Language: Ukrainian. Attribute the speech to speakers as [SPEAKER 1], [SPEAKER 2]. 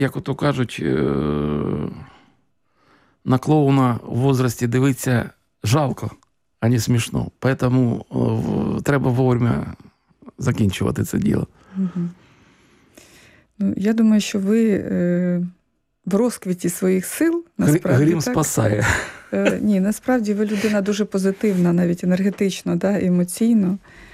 [SPEAKER 1] як ото кажуть, на клоуна в возрасті дивитися жалко, а не смішно. Тому треба вовремя закінчувати це діло.
[SPEAKER 2] Угу. Ну, я думаю, що ви в розквіті своїх сил, насправді,
[SPEAKER 1] Грім спасає.
[SPEAKER 2] Ні, насправді ви людина дуже позитивна, навіть енергетично, да, емоційно.